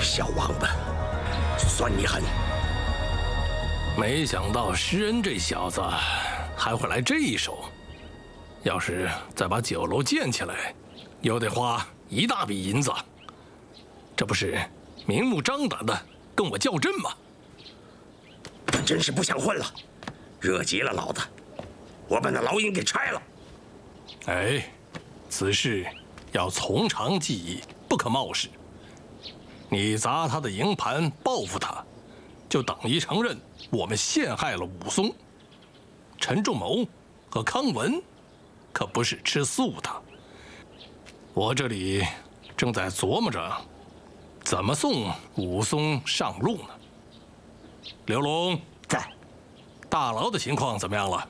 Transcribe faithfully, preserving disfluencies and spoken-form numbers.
小王八，算你狠！ 没想到施恩这小子还会来这一手。要是再把酒楼建起来，又得花一大笔银子。这不是明目张胆的跟我较真吗？ 他真是不想混了，惹急了老子，我把那牢营给拆了。 哎，此事要从长计议，不可冒失。你砸他的营盘报复他，就等于承认我们陷害了武松。陈仲谋和康文可不是吃素的。我这里正在琢磨着怎么送武松上路呢。刘龙在。 大牢的情况怎么样了？